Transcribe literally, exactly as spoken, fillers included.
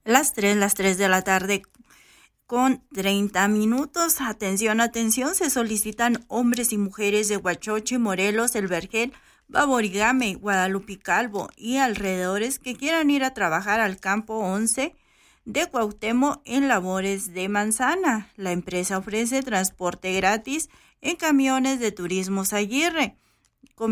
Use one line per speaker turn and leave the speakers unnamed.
Las tres, las tres de la tarde con treinta minutos. Atención, atención, se solicitan hombres y mujeres de Huachoche, Morelos, El Vergel, Baborigame, Guadalupe Calvo y alrededores que quieran ir a trabajar al campo once de Cuauhtémoc en labores de manzana. La empresa ofrece transporte gratis en camiones de Turismos Aguirre.